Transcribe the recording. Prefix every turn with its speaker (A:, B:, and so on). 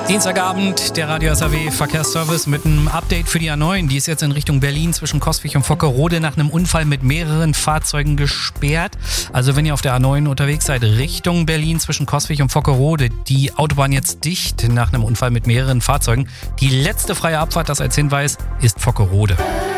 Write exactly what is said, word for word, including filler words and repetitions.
A: Dienstagabend, der Radio S A W Verkehrsservice mit einem Update für die A neun. Die ist jetzt in Richtung Berlin zwischen Coswig und Vockerode nach einem Unfall mit mehreren Fahrzeugen gesperrt. Also wenn ihr auf der A neun unterwegs seid, Richtung Berlin zwischen Coswig und Vockerode, die Autobahn jetzt dicht nach einem Unfall mit mehreren Fahrzeugen. Die letzte freie Abfahrt, das als Hinweis, ist Vockerode.